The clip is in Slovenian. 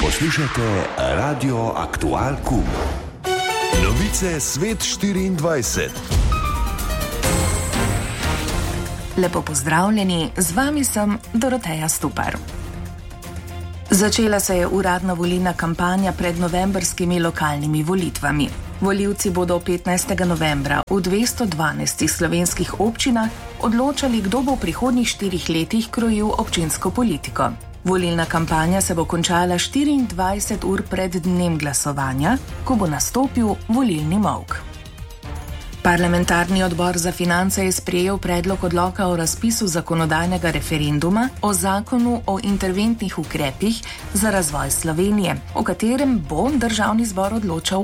Poslušate Radio Aktual Kum. Novice Svet 24. Lepo pozdravljeni, z vami sem Doroteja Stupar. Začela se je uradna volilna kampanja pred novembrskimi lokalnimi volitvami. Volivci bodo 15. novembra v 212 slovenskih občinah odločali, kdo bo v prihodnjih 4 letih krojil občinsko politiko. Volilna kampanja se bo končala 24 ur pred dnem glasovanja, ko bo nastopil volilni molk. Parlamentarni odbor za finance je sprejel predlog odloka o razpisu zakonodajnega referenduma o zakonu o interventnih ukrepih za razvoj Slovenije, o katerem bo državni zbor odločal